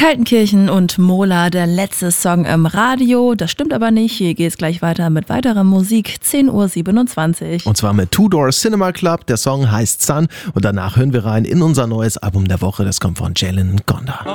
Kaltenkirchen und Mola, der letzte Song im Radio. Das stimmt aber nicht. Hier geht's gleich weiter mit weiterer Musik. 10:27 Uhr. Und zwar mit Two Door Cinema Club. Der Song heißt Sun. Und danach hören wir rein in unser neues Album der Woche. Das kommt von Jalen Gonda.